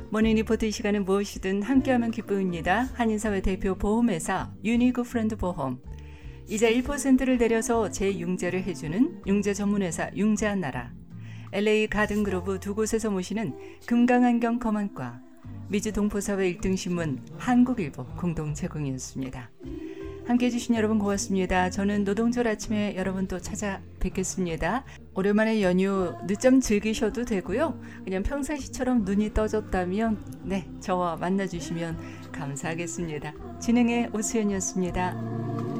모닝 리포트 이 시간은 무엇이든 함께하면 기쁨입니다. 한인사회 대표 보험회사 유니그 프렌드 보험. 이자 1%를 내려서 재융자를 해주는 융자 전문회사 융자나라. LA 가든그로브 두 곳에서 모시는 금강안경 검안과. 미주 동포사회 1등 신문 한국일보 공동 제공이었습니다. 함께해 주신 여러분 고맙습니다. 저는 노동절 아침에 여러분 또 찾아뵙겠습니다. 오랜만에 연휴 늦잠 즐기셔도 되고요. 그냥 평상시처럼 눈이 떠졌다면 저와 만나주시면 감사하겠습니다. 진행의 오수연이었습니다.